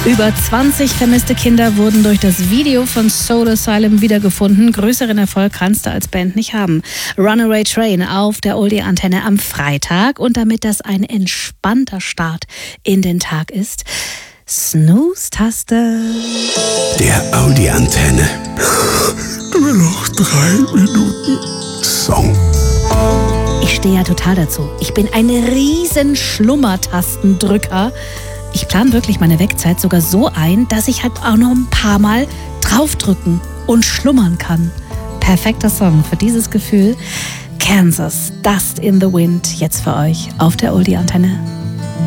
Über 20 vermisste Kinder wurden durch das Video von Soul Asylum wiedergefunden. Größeren Erfolg kannst du als Band nicht haben. Runaway Train auf der Oldie-Antenne am Freitag. Und damit das ein entspannter Start in den Tag ist, Snooze-Taste. Der Audi-Antenne. Nur noch 3 Minuten Song. Ich stehe ja total dazu. Ich bin ein riesen Schlummertastendrücker. Ich plane wirklich meine Wegzeit sogar so ein, dass ich halt auch noch ein paar Mal draufdrücken und schlummern kann. Perfekter Song für dieses Gefühl. Kansas, Dust in the Wind, jetzt für euch auf der Oldie-Antenne.